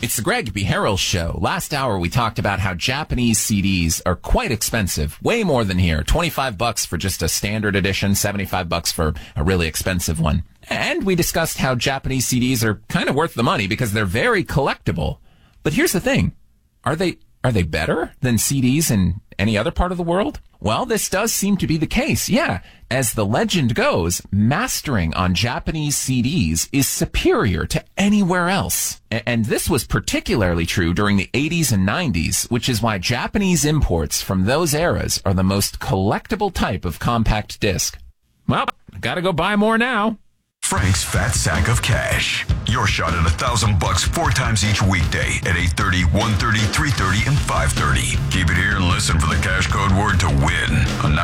It's the Greg B. Harrell Show. Last hour, we talked about how Japanese CDs are quite expensive, way more than here. $25 for just a standard edition, $75 for a really expensive one. And we discussed how Japanese CDs are kind of worth the money because they're very collectible. But here's the thing. Are they better than CDs in any other part of the world? Well, this does seem to be the case, yeah. As the legend goes, mastering on Japanese CDs is superior to anywhere else. And this was particularly true during the 80s and 90s, which is why Japanese imports from those eras are the most collectible type of compact disc. Well, I gotta go buy more now. Frank's Fat Sack of Cash. Your shot at $1,000 4 times each weekday at 8:30, 1:30, 3:30, and 5:30. Keep it here and listen for the cash code word to win on